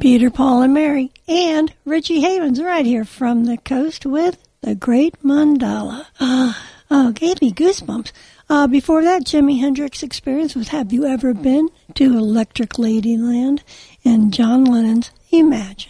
Peter, Paul, and Mary, and Richie Havens right here from the coast with the Great Mandala. Gave me goosebumps. Before that, Jimi Hendrix Experience was Have You Ever Been to Electric Ladyland? And John Lennon's Imagine.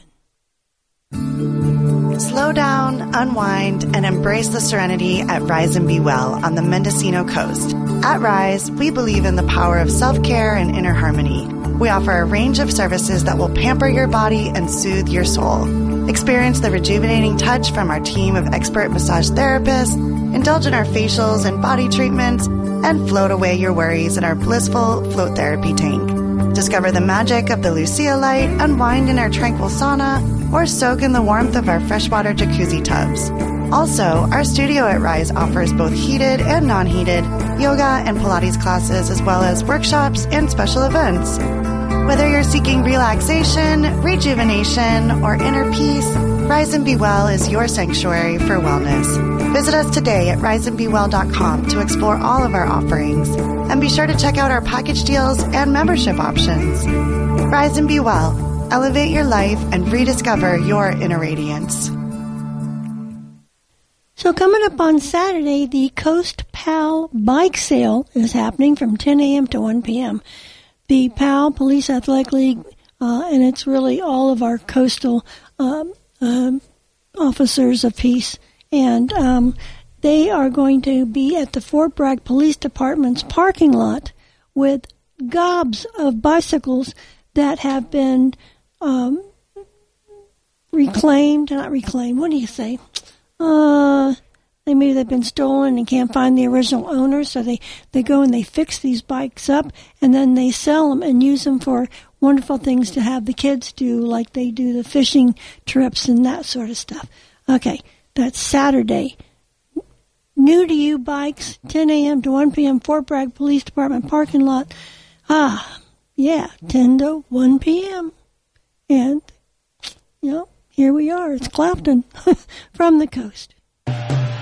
Slow down, unwind, and embrace the serenity at Rise and Be Well on the Mendocino coast. At Rise, we believe in the power of self-care and inner harmony. We offer a range of services that will pamper your body and soothe your soul. Experience the rejuvenating touch from our team of expert massage therapists, indulge in our facials and body treatments, and float away your worries in our blissful float therapy tank. Discover the magic of the Lucia light, unwind in our tranquil sauna, or soak in the warmth of our freshwater jacuzzi tubs. Also, our studio at Rise offers both heated and non-heated yoga and Pilates classes, as well as workshops and special events. Whether you're seeking relaxation, rejuvenation, or inner peace, Rise and Be Well is your sanctuary for wellness. Visit us today at riseandbewell.com to explore all of our offerings. And be sure to check out our package deals and membership options. Rise and Be Well. Elevate your life and rediscover your inner radiance. So coming up on Saturday, the Coast PAL bike sale is happening from 10 a.m. to 1 p.m. The PAL Police Athletic League, and it's really all of our coastal officers of peace, and they are going to be at the Fort Bragg Police Department's parking lot with gobs of bicycles that have been not reclaimed, what do you say? Maybe they've been stolen and can't find the original owners, so they go and they fix these bikes up, and then they sell them and use them for wonderful things to have the kids do, like they do the fishing trips and that sort of stuff. Okay, that's Saturday. New to you bikes, 10 a.m. to 1 p.m., Fort Bragg Police Department parking lot. 10 to 1 p.m. And, here we are. It's Clapton from the coast.